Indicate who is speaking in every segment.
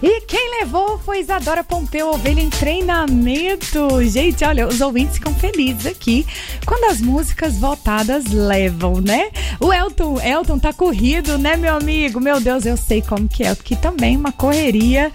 Speaker 1: E quem levou foi Isadora Pompeu, Ovelha em Treinamento. Gente, olha, os ouvintes ficam felizes aqui quando as músicas votadas levam, né? O Elton tá corrido, né, meu amigo? Meu Deus, eu sei como que é, porque também uma correria.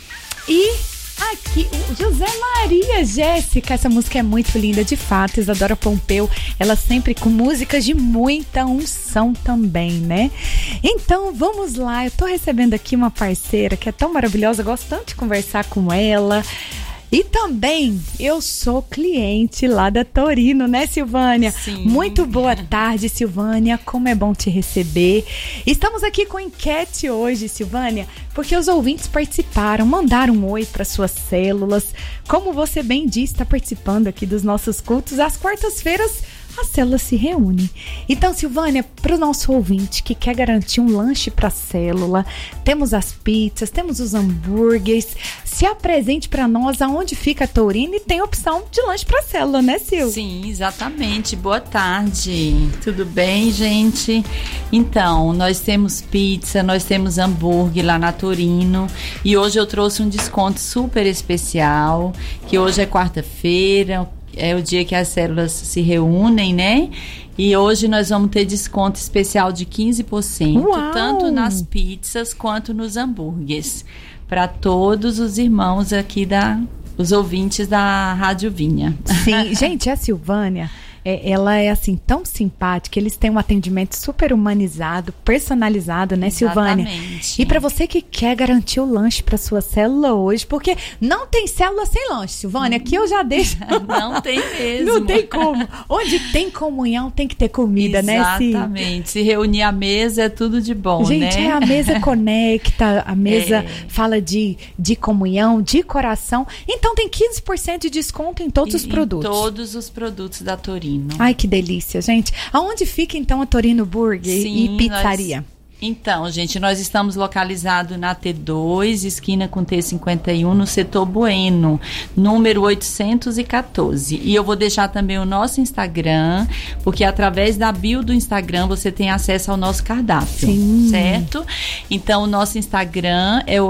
Speaker 1: E aqui, José Maria, Jéssica, essa música é muito linda, de fato. Isadora Pompeu, ela sempre com músicas de muita unção também, né? Então, vamos lá, eu tô recebendo aqui uma parceira que é tão maravilhosa, eu gosto tanto de conversar com ela. E também, eu sou cliente lá da Torino, né, Silvânia?
Speaker 2: Sim.
Speaker 1: Muito boa tarde, Silvânia, como é bom te receber. Estamos aqui com enquete hoje, Silvânia, porque os ouvintes participaram, mandaram um oi para suas células. Como você bem disse, está participando aqui dos nossos cultos. Às quartas-feiras, a célula se reúne. Então, Silvânia, para o nosso ouvinte que quer garantir um lanche para a célula, temos as pizzas, temos os hambúrgueres. Se apresente para nós aonde fica a Torino e tem opção de lanche para a célula, né, Sil?
Speaker 2: Sim, exatamente. Boa tarde. Tudo bem, gente? Então, nós temos pizza, nós temos hambúrguer lá na Torino e hoje eu trouxe um desconto super especial, que hoje é quarta-feira, é o dia que as células se reúnem, né? E hoje nós vamos ter desconto especial de 15%,
Speaker 1: Uau!
Speaker 2: Tanto nas pizzas quanto nos hambúrgueres, para todos os irmãos aqui os ouvintes da Rádio Vinha.
Speaker 1: Sim, gente, a Silvânia, ela é assim tão simpática, eles têm um atendimento super humanizado, personalizado, né, Silvânia?
Speaker 2: Exatamente.
Speaker 1: E para você que quer garantir o lanche para sua célula hoje, porque não tem célula sem lanche, Silvânia, aqui eu já deixo.
Speaker 2: Não tem mesmo.
Speaker 1: Não tem como. Onde tem comunhão tem que ter comida, né, Sil?
Speaker 2: Exatamente. Se reunir à mesa é tudo de bom,
Speaker 1: gente,
Speaker 2: né?
Speaker 1: A mesa conecta, a mesa fala de comunhão, de coração. Então tem 15% de desconto em todos os produtos.
Speaker 2: Todos os produtos da Torino.
Speaker 1: Ai, que delícia, gente. Aonde fica, então, a Torino Burger e Pizzaria?
Speaker 2: Então, gente, nós estamos localizados na T2, esquina com T51, no setor Bueno, número 814. E eu vou deixar também o nosso Instagram, porque através da bio do Instagram você tem acesso ao nosso cardápio.
Speaker 1: Sim.
Speaker 2: Certo? Então, o nosso Instagram é o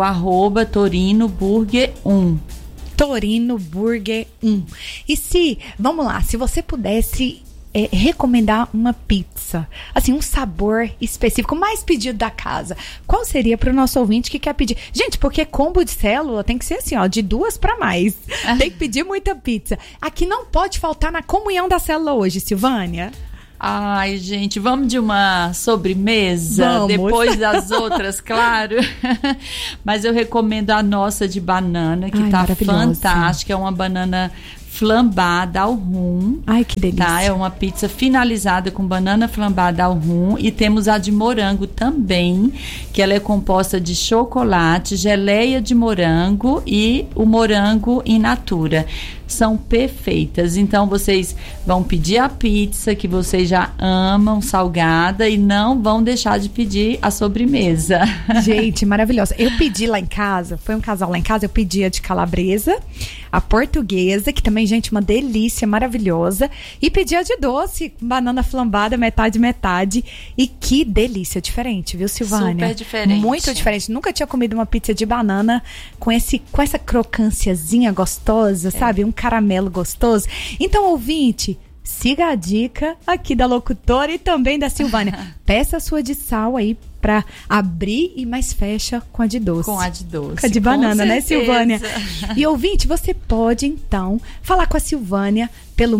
Speaker 2: @torinoburger1.
Speaker 1: Torino Burger 1. E vamos lá, se você pudesse recomendar uma pizza, assim, um sabor específico, mais pedido da casa, qual seria para o nosso ouvinte que quer pedir? Gente, porque combo de célula tem que ser assim, ó, de 2 para mais. Tem que pedir muita pizza. Aqui não pode faltar na comunhão da célula hoje, Silvânia.
Speaker 2: Ai, gente, vamos de uma sobremesa?
Speaker 1: Vamos.
Speaker 2: Depois das outras, claro. Mas eu recomendo a nossa de banana, que tá fantástica. É uma banana flambada ao rum.
Speaker 1: Ai, que delícia.
Speaker 2: Tá? É uma pizza finalizada com banana flambada ao rum. E temos a de morango também, que ela é composta de chocolate, geleia de morango e o morango in natura. São perfeitas. Então, vocês vão pedir a pizza que vocês já amam, salgada, e não vão deixar de pedir a sobremesa.
Speaker 1: Gente, maravilhosa. Eu pedi lá em casa, foi um casal lá em casa, eu pedi a de calabresa, a portuguesa, que também, gente, uma delícia, maravilhosa, e pedi a de doce, banana flambada, metade. E que delícia, diferente, viu, Silvânia?
Speaker 2: Super diferente.
Speaker 1: Muito diferente. Nunca tinha comido uma pizza de banana com essa crocânciazinha gostosa, sabe? Um caramelo gostoso. Então, ouvinte, siga a dica aqui da locutora e também da Silvânia. Peça a sua de sal aí pra abrir e mais fecha com a de doce.
Speaker 2: Com a de doce.
Speaker 1: Com a de banana, né, Silvânia?
Speaker 2: certeza.
Speaker 1: E ouvinte, você pode então falar com a Silvânia pelo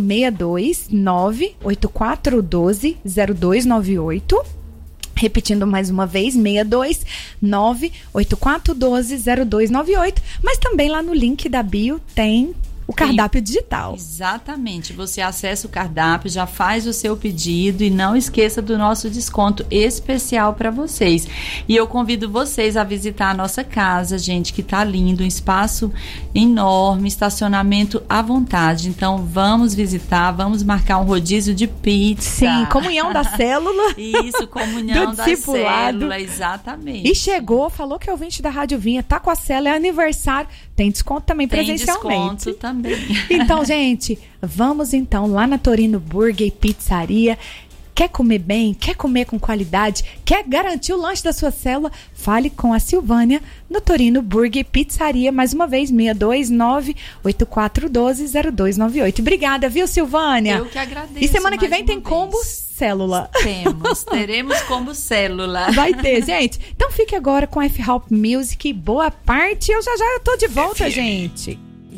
Speaker 1: 629-8412-0298. Repetindo mais uma vez, 629-8412-0298. Mas também lá no link da bio tem o cardápio digital.
Speaker 2: Exatamente. Você acessa o cardápio, já faz o seu pedido e não esqueça do nosso desconto especial para vocês. E eu convido vocês a visitar a nossa casa, gente, que tá lindo, um espaço enorme, estacionamento à vontade. Então, vamos visitar, vamos marcar um rodízio de pizza.
Speaker 1: Sim, comunhão da célula.
Speaker 2: Isso, comunhão da célula, exatamente.
Speaker 1: E chegou, falou que é ouvinte da Rádio Vinha, tá com a célula, é aniversário, tem desconto também presencialmente.
Speaker 2: Tem desconto também.
Speaker 1: Então, gente, vamos então lá na Torino Burger e Pizzaria. Quer comer bem? Quer comer com qualidade? Quer garantir o lanche da sua célula? Fale com a Silvânia no Torino Burger Pizzaria. Mais uma vez, 629-8412-0298. Obrigada, viu, Silvânia?
Speaker 2: Eu que agradeço.
Speaker 1: E semana que vem tem combo célula.
Speaker 2: Teremos combo célula.
Speaker 1: Vai ter, gente. Então fique agora com F-Help Music. Boa parte. Eu já tô de volta, gente.